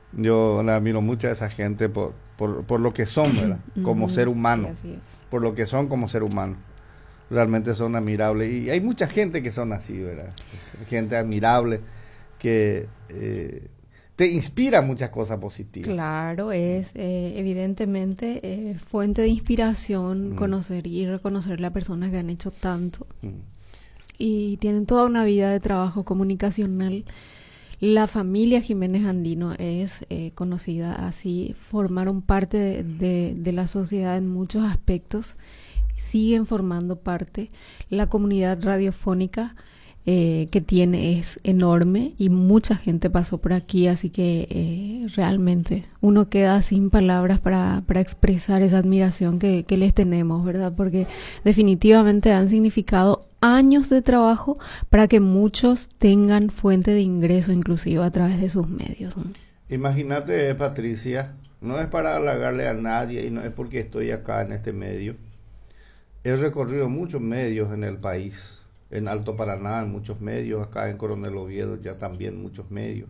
Yo le admiro mucho a esa gente por lo que son, ¿verdad? Como ser humano, Sí, así es. por lo que son como ser humano. Realmente son admirables. Y hay mucha gente que son así, ¿verdad? Es gente admirable que te inspira muchas cosas positivas. Claro, es evidentemente fuente de inspiración Mm, conocer y reconocer las personas que han hecho tanto mm, y tienen toda una vida de trabajo comunicacional. La familia Jiménez Andino es conocida así, formaron parte de la sociedad en muchos aspectos, siguen formando parte. La comunidad radiofónica que tiene es enorme y mucha gente pasó por aquí, así que realmente uno queda sin palabras para expresar esa admiración que les tenemos, ¿verdad? Porque definitivamente han significado años de trabajo para que muchos tengan fuente de ingreso inclusive a través de sus medios, ¿no? Imagínate, Patricia, no es para halagarle a nadie y no es porque estoy acá en este medio. He recorrido muchos medios en el país, en Alto Paraná, en muchos medios, acá en Coronel Oviedo ya también muchos medios.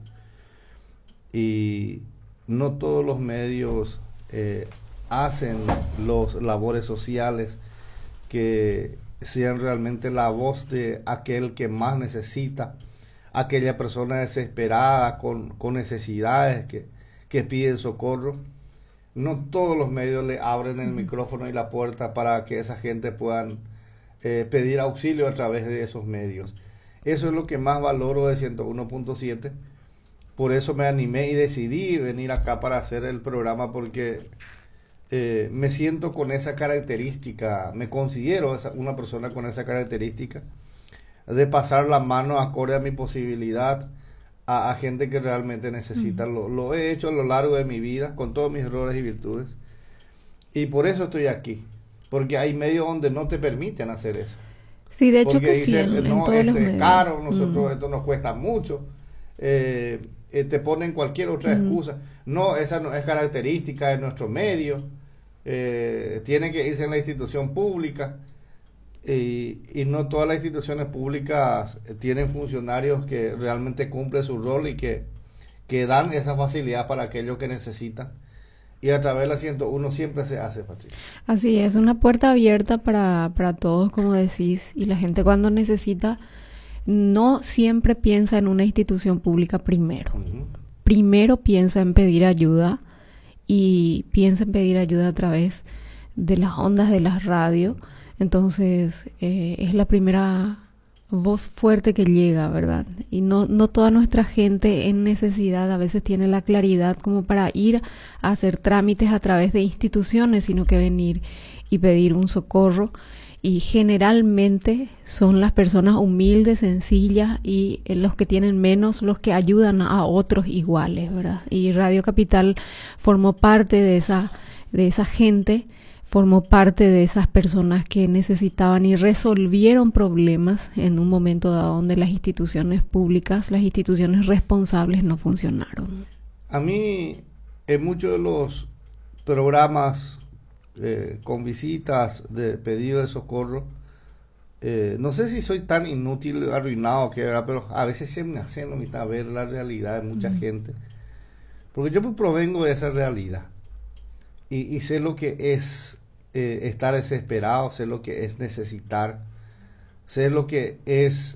Y no todos los medios hacen los labores sociales que sean realmente la voz de aquel que más necesita, aquella persona desesperada con necesidades que piden socorro. No todos los medios le abren el micrófono y la puerta para que esa gente puedan pedir auxilio a través de esos medios. Eso es lo que más valoro de 101.7. Por eso me animé y decidí venir acá para hacer el programa porque me siento con esa característica, me considero una persona con esa característica de pasar la mano acorde a mi posibilidad a gente que realmente necesita. Lo he hecho a lo largo de mi vida con todos mis errores y virtudes y por eso estoy aquí, porque hay medios donde no te permiten hacer eso. Sí, de hecho Porque que sí, dicen, en no, todos los esto es medios. caro, nosotros esto nos cuesta mucho. Te ponen cualquier otra excusa. No, esa no es característica de nuestro medio. Tiene que irse en la institución pública. Y no todas las instituciones públicas tienen funcionarios que realmente cumplen su rol y que dan esa facilidad para aquellos que necesitan. Y a través de la 101 siempre se hace, Patricia. Así es, una puerta abierta para todos, como decís, y la gente cuando necesita no siempre piensa en una institución pública primero. Ujú. Primero piensa en pedir ayuda y piensa en pedir ayuda a través de las ondas de la radio. Entonces, es la primera voz fuerte que llega, ¿verdad? Y no toda nuestra gente en necesidad a veces tiene la claridad como para ir a hacer trámites a través de instituciones, sino que venir y pedir un socorro. Y generalmente son las personas humildes, sencillas y los que tienen menos los que ayudan a otros iguales, ¿verdad? Y Radio Capital formó parte de esa gente, formó parte de esas personas que necesitaban y resolvieron problemas en un momento dado donde las instituciones públicas, las instituciones responsables no funcionaron. A mí, en muchos de los programas con visitas de pedido de socorro, no sé si soy tan inútil, arruinado que era, pero a veces se me hace a ver la realidad de mucha gente, porque yo provengo de esa realidad y sé lo que es estar desesperado, sé lo que es necesitar, sé lo que es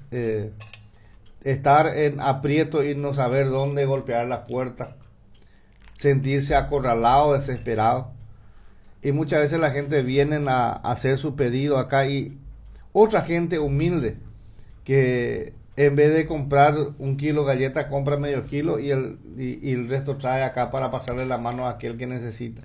estar en aprieto y no saber dónde golpear la puerta, sentirse acorralado, desesperado. Y muchas veces la gente viene a hacer su pedido acá y otra gente humilde que en vez de comprar un kilo de galleta compra medio kilo y el resto trae acá para pasarle la mano a aquel que necesita.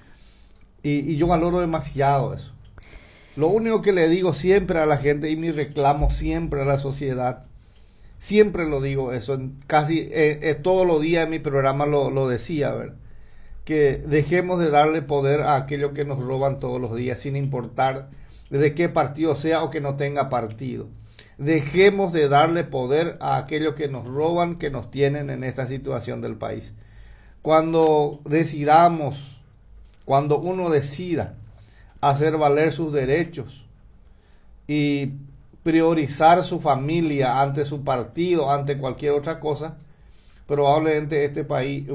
Y yo valoro demasiado eso. Lo único que le digo siempre a la gente y mi reclamo siempre a la sociedad, siempre lo digo eso, casi todos los días en mi programa lo decía, ¿verdad? Que dejemos de darle poder a aquellos que nos roban todos los días, sin importar de qué partido sea o que no tenga partido. Dejemos de darle poder a aquellos que nos roban, que nos tienen en esta situación del país. Cuando decidamos, cuando uno decida hacer valer sus derechos y priorizar su familia ante su partido, ante cualquier otra cosa, probablemente este país